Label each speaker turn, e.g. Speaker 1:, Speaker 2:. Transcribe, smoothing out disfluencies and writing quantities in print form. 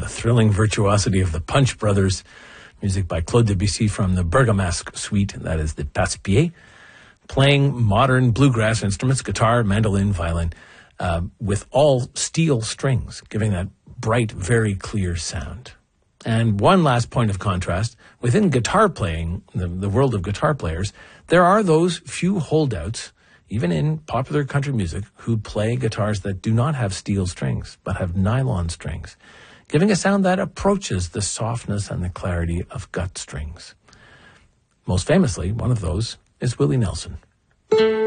Speaker 1: the thrilling virtuosity of the Punch Brothers, music by Claude Debussy from the Bergamasque suite, that is the Passe-Pied, playing modern bluegrass instruments, guitar, mandolin, violin, with all steel strings, giving that bright, very clear sound. And one last point of contrast, within guitar playing, the world of guitar players, there are those few holdouts, even in popular country music, who play guitars that do not have steel strings, but have nylon strings, giving a sound that approaches the softness and the clarity of gut strings. Most famously, one of those is Willie Nelson.